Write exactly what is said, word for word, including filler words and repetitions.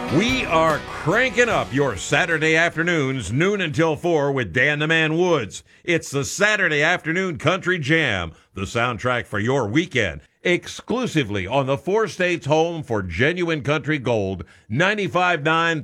We are cranking up your Saturday afternoons, noon until four with Dan the Man Woods. It's the Saturday Afternoon Country Jam, the soundtrack for your weekend, exclusively on the four states home for genuine country gold, ninety-five point nine